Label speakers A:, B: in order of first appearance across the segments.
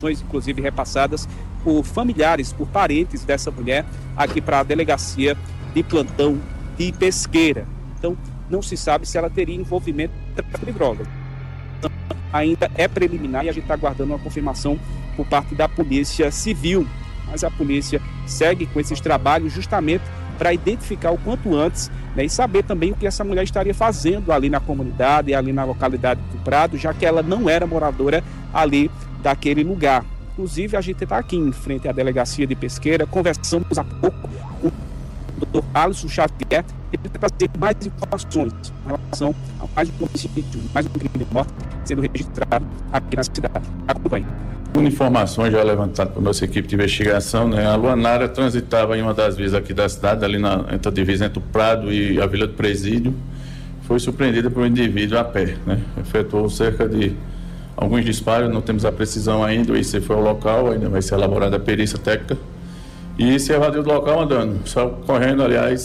A: inclusive repassadas por familiares, por parentes dessa mulher, aqui para a delegacia de plantão de Pesqueira. Então, não se sabe se ela teria envolvimento com drogas. Então, ainda é preliminar e a gente está aguardando uma confirmação por parte da Polícia Civil. Mas a polícia segue com esses trabalhos justamente para identificar o quanto antes, né, e saber também o que essa mulher estaria fazendo ali na comunidade, ali na localidade do Prado, já que ela não era moradora ali daquele lugar. Inclusive, a gente está aqui em frente à delegacia de Pesqueira, conversamos há pouco com o Dr. Alisson Xavier, ele vai trazer mais informações em relação a mais um homicídio, mais um crime de morte sendo registrado aqui na cidade. Acompanhe.
B: Uma informação já levantada por nossa equipe de investigação, né? A Luanara transitava em uma das vias aqui da cidade, ali entre a divisa entre o Prado e a Vila do Presídio, foi surpreendida por um indivíduo a pé, né? Efetuou cerca de alguns disparos, não temos a precisão ainda, esse foi o local, ainda vai ser elaborada a perícia técnica, e se evadiu do local andando, só correndo, aliás,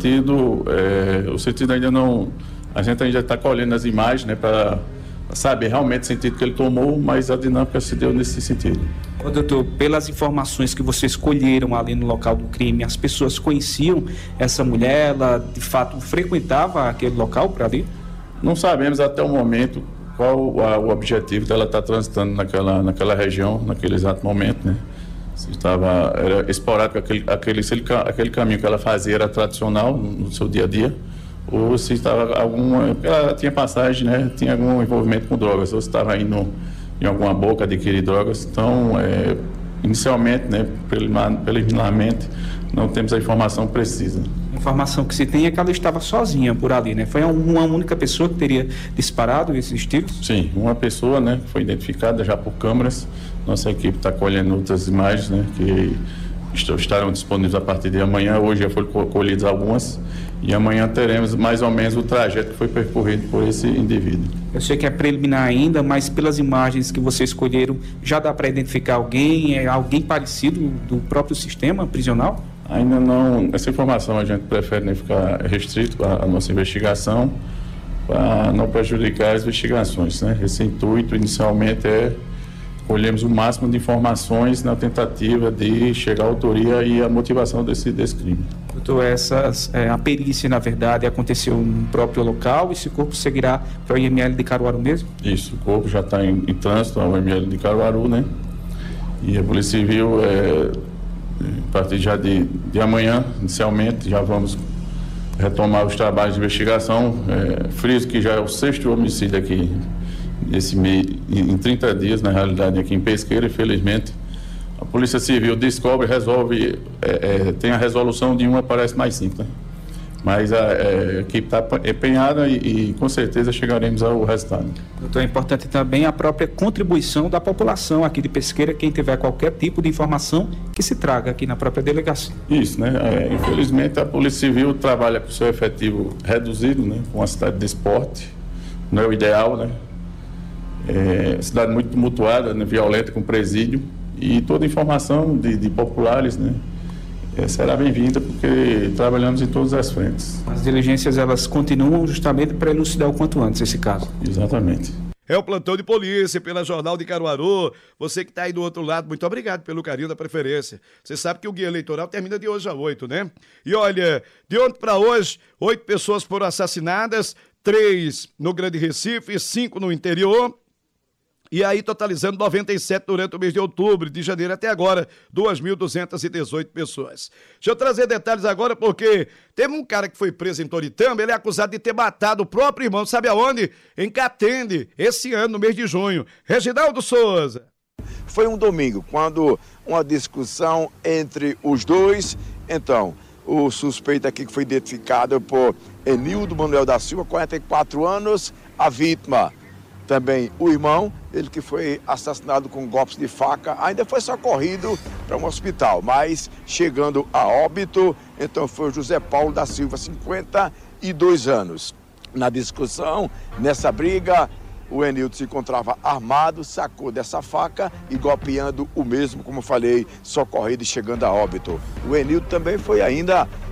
B: o sentido ainda não, a gente ainda está colhendo as imagens, né, para saber realmente o sentido que ele tomou, mas a dinâmica se deu nesse sentido.
A: Ô, doutor, pelas informações que vocês colheram ali no local do crime, as pessoas conheciam essa mulher, ela de fato frequentava aquele local para ali?
B: Não sabemos até o momento qual o objetivo dela estar transitando naquela região, naquele exato momento, né? Se era esporádico aquele caminho que ela fazia era tradicional no seu dia a dia, ou se estava ela tinha passagem, né? Tinha algum envolvimento com drogas, ou se estava indo em alguma boca adquirir drogas. Então, inicialmente, né, preliminarmente, não temos a informação precisa.
A: A informação que se tem é que ela estava sozinha por ali, né? Foi uma única pessoa que teria disparado esses tiros?
B: Sim, uma pessoa, né, foi identificada já por câmeras. Nossa equipe está colhendo outras imagens, né, que estarão disponíveis a partir de amanhã. Hoje já foram colhidas algumas e amanhã teremos mais ou menos o trajeto que foi percorrido por esse indivíduo.
A: Eu sei que é preliminar ainda, mas pelas imagens que vocês escolheram, já dá para identificar alguém, alguém parecido do próprio sistema prisional?
B: Ainda não, essa informação a gente prefere, né, ficar restrito à nossa investigação para não prejudicar as investigações, né? Esse intuito inicialmente é colhemos o máximo de informações na tentativa de chegar à autoria e à motivação desse crime.
A: Doutor, a perícia, na verdade, aconteceu no próprio local e esse corpo seguirá para o IML de Caruaru mesmo?
B: Isso, o corpo já está em trânsito ao IML de Caruaru, né? E a Polícia Civil, a partir já de amanhã, inicialmente, já vamos retomar os trabalhos de investigação. Friso que já é o 6º homicídio aqui esse mês, em 30 dias, na realidade, aqui em Pesqueira. Infelizmente, a Polícia Civil descobre, resolve, tem a resolução de uma, parece mais 5, né? Mas a equipe está empenhada e com certeza chegaremos ao resultado.
A: Doutor, é importante também a própria contribuição da população aqui de Pesqueira, quem tiver qualquer tipo de informação que se traga aqui na própria delegacia.
B: Isso, né? Infelizmente a Polícia Civil trabalha com seu efetivo reduzido, né? Com a cidade de esporte, não é o ideal, né? Cidade muito tumultuada, né? Violenta, com presídio, e toda informação de populares, né? Será bem-vinda, porque trabalhamos em todas as frentes.
A: As diligências, elas continuam justamente para elucidar o quanto antes esse caso.
B: Exatamente.
C: É o Plantão de Polícia pela Jornal de Caruaru. Você que está aí do outro lado, muito obrigado pelo carinho da preferência. Você sabe que o guia eleitoral termina de hoje às 8, né? E olha, de ontem para hoje, 8 pessoas foram assassinadas, 3 no Grande Recife, 5 no interior. E aí, totalizando 97 durante o mês de outubro, de janeiro até agora, 2.218 pessoas. Deixa eu trazer detalhes agora, porque teve um cara que foi preso em Toritama, ele é acusado de ter matado o próprio irmão, sabe aonde? Em Catende, esse ano, no mês de junho. Reginaldo Souza.
D: Foi um domingo, quando uma discussão entre os dois, então, o suspeito aqui que foi identificado por Enildo Manuel da Silva, 44 anos, a vítima. Também o irmão, ele que foi assassinado com golpes de faca, ainda foi socorrido para um hospital, mas chegando a óbito, então foi o José Paulo da Silva, 52 anos. Na discussão, nessa briga, o Enildo se encontrava armado, sacou dessa faca e golpeando o mesmo, como falei, socorrido e chegando a óbito. O Enildo também foi ainda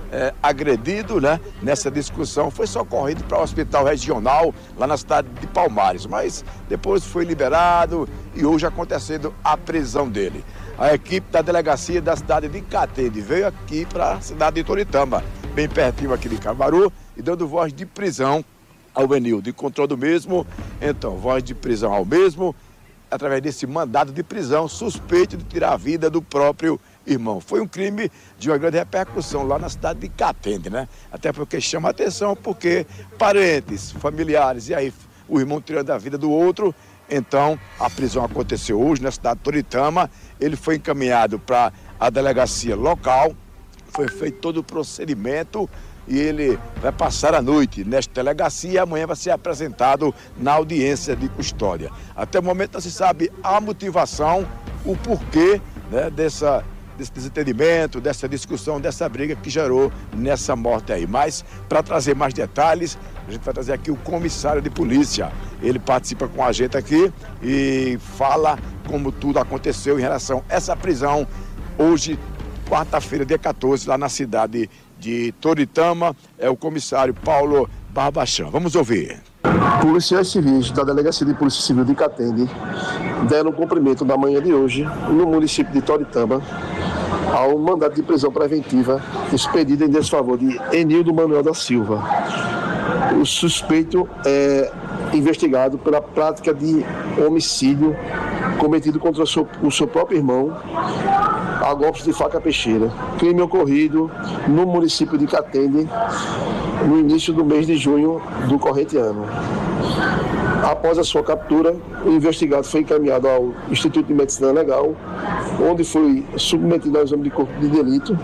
D: agredido, né, nessa discussão, foi socorrido para o hospital regional lá na cidade de Palmares, mas depois foi liberado e hoje acontecendo a prisão dele. A equipe da delegacia da cidade de Catende veio aqui para a cidade de Toritama, bem pertinho aqui de Caruaru, e dando voz de prisão ao Enildo, e controle do mesmo, então, voz de prisão ao mesmo, através desse mandado de prisão, suspeito de tirar a vida do próprio irmão. Foi um crime de uma grande repercussão lá na cidade de Catende, né? Até porque chama a atenção, porque parentes, familiares, e aí o irmão tirando a vida do outro. Então, a prisão aconteceu hoje na cidade de Toritama, ele foi encaminhado para a delegacia local, foi feito todo o procedimento e ele vai passar a noite nesta delegacia e amanhã vai ser apresentado na audiência de custódia. Até o momento não se sabe a motivação, o porquê, né, desse desentendimento, dessa discussão, dessa briga que gerou nessa morte aí. Mas, para trazer mais detalhes, a gente vai trazer aqui o comissário de polícia. Ele participa com a gente aqui e fala como tudo aconteceu em relação a essa prisão hoje, quarta-feira, dia 14, lá na cidade de Toritama. É o comissário Paulo Barbachão. Vamos ouvir.
E: Policiais civis da Delegacia de Polícia Civil de Catende deram cumprimento na manhã de hoje, no município de Toritama, ao mandato de prisão preventiva expedido em desfavor de Enildo Manuel da Silva. O suspeito é investigado pela prática de homicídio cometido contra o seu próprio irmão a golpes de faca peixeira. Crime ocorrido no município de Catende no início do mês de junho do corrente ano. Após a sua captura, o investigado foi encaminhado ao Instituto de Medicina Legal, onde foi submetido ao exame de corpo de delito,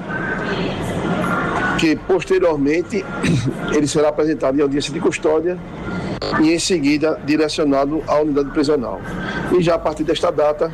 E: que posteriormente ele será apresentado em audiência de custódia e em seguida direcionado à unidade prisional. E já a partir desta data,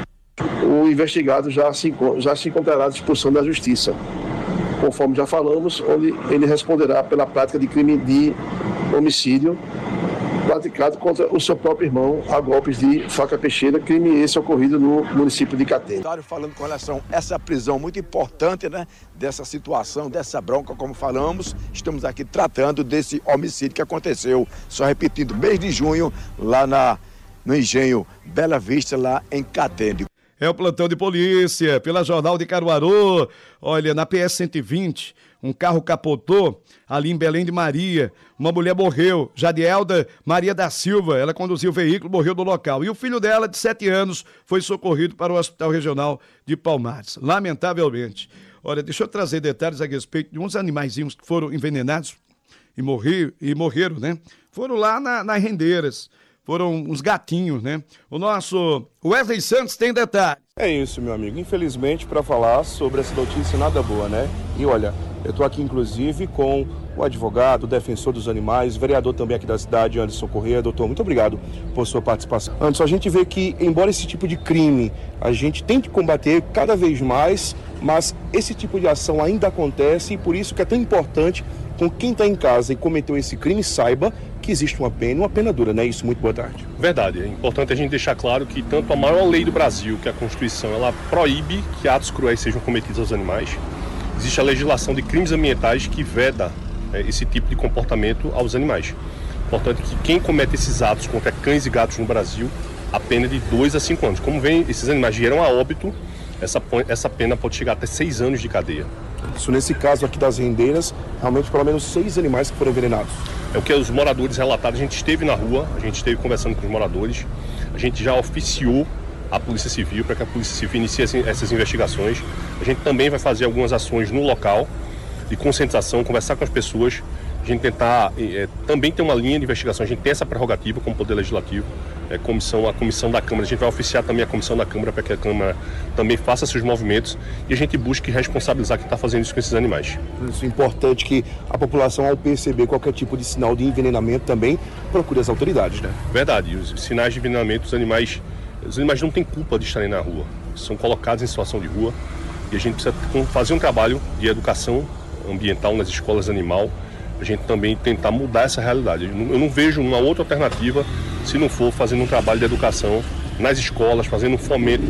E: o investigado já se encontrará à disposição da Justiça, conforme já falamos, onde ele responderá pela prática de crime de homicídio praticado contra o seu próprio irmão a golpes de faca peixeira, crime esse ocorrido no município de Catende.
D: Falando com relação a essa prisão muito importante, né, dessa situação, dessa bronca, como falamos, estamos aqui tratando desse homicídio que aconteceu, só repetindo, mês de junho, lá no engenho Bela Vista, lá em Catende.
C: É o plantão de polícia, pela Jornal de Caruaru. Olha, na PS 120, um carro capotou ali em Belém de Maria. Uma mulher morreu, Jadielda Maria da Silva. Ela conduziu o veículo, morreu no local. E o filho dela, de 7 anos, foi socorrido para o Hospital Regional de Palmares. Lamentavelmente. Olha, deixa eu trazer detalhes a respeito de uns animaizinhos que foram envenenados e morreram, né? Foram lá nas rendeiras. Foram uns gatinhos, né? O nosso Wesley Santos tem detalhes.
F: É isso, meu amigo. Infelizmente, para falar sobre essa notícia nada boa, né? E olha, eu estou aqui inclusive com o advogado, o defensor dos animais, vereador também aqui da cidade, Anderson Corrêa. Doutor, muito obrigado por sua participação. Anderson, a gente vê que, embora esse tipo de crime a gente tente combater cada vez mais, mas esse tipo de ação ainda acontece e por isso que é tão importante com quem está em casa e cometeu esse crime saiba que existe uma pena dura, né? Isso, muito boa tarde.
G: Verdade, é importante a gente deixar claro que tanto a maior lei do Brasil, que é a Constituição, ela proíbe que atos cruéis sejam cometidos aos animais. Existe a legislação de crimes ambientais que veda esse tipo de comportamento aos animais. Importante que quem comete esses atos contra cães e gatos no Brasil, a pena é de 2 a 5 anos. Como vem, esses animais vieram a óbito, essa pena pode chegar até 6 anos de cadeia.
F: Isso, nesse caso aqui das rendeiras, realmente pelo menos 6 animais que foram envenenados.
G: É o que os moradores relataram. A gente esteve na rua, a gente esteve conversando com os moradores, a gente já oficiou a Polícia Civil para que a Polícia Civil inicie essas investigações. A gente também vai fazer algumas ações no local de conscientização, conversar com as pessoas, a gente tentar também ter uma linha de investigação. A gente tem essa prerrogativa como Poder Legislativo, a comissão da Câmara. A gente vai oficiar também a comissão da Câmara para que a Câmara também faça seus movimentos e a gente busque responsabilizar quem está fazendo isso com esses animais.
F: Isso é importante que a população, ao perceber qualquer tipo de sinal de envenenamento, também procure as autoridades, né?
G: Verdade. Os sinais de envenenamento, os animais não têm culpa de estarem na rua. São colocados em situação de rua e a gente precisa fazer um trabalho de educação ambiental nas escolas animal. A gente também tentar mudar essa realidade. Eu não vejo uma outra alternativa se não for fazendo um trabalho de educação nas escolas, fazendo um fomento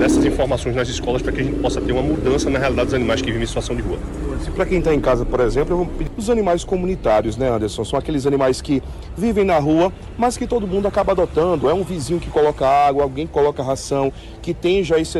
G: dessas informações nas escolas para que a gente possa ter uma mudança na realidade dos animais que vivem em situação de rua.
F: Para quem está em casa, por exemplo, eu vou pedir os animais comunitários, né, Anderson? São aqueles animais que vivem na rua, mas que todo mundo acaba adotando. É um vizinho que coloca água, alguém que coloca ração, que tem já esse